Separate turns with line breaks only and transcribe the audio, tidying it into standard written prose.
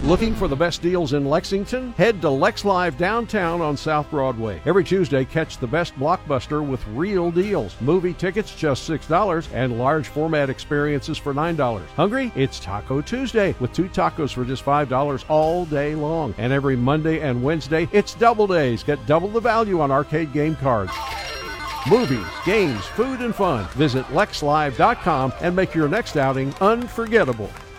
Looking for the best deals in Lexington? Head to Lex Live downtown on South Broadway. Every Tuesday, catch the best blockbuster with real deals. Movie tickets just $6 and large format experiences for $9. Hungry? It's Taco Tuesday with 2 tacos for just $5 all day long. And every Monday and Wednesday, it's double days. Get double the value on arcade game cards. Movies, games, food, and fun. Visit LexLive.com and make your next outing unforgettable.